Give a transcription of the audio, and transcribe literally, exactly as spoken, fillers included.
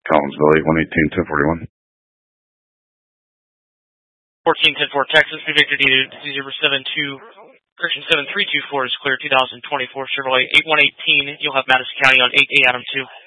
Collinsville, eight one eight, ten forty-one. fourteen ten four Texas, New Victor D zero seven two, correction seven three two four is clear, two thousand twenty-four Chevrolet eight one eighteen. You'll have Madison County on eight A Adam two.